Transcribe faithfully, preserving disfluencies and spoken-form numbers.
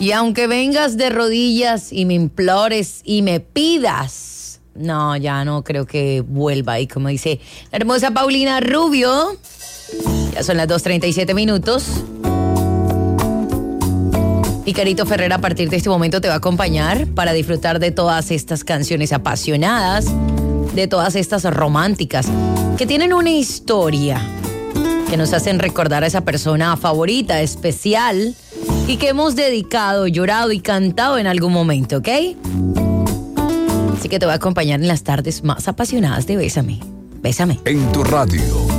Y aunque vengas de rodillas y me implores y me pidas, no, ya no creo que vuelva. Y como dice la hermosa Paulina Rubio, ya son las dos treinta y siete minutos. Y Carito Ferrer a partir de este momento te va a acompañar para disfrutar de todas estas canciones apasionadas, de todas estas románticas, que tienen una historia, que nos hacen recordar a esa persona favorita, especial, y que hemos dedicado, llorado y cantado en algún momento, ¿ok? Así que te voy a acompañar en las tardes más apasionadas de Bésame. Bésame. En tu radio.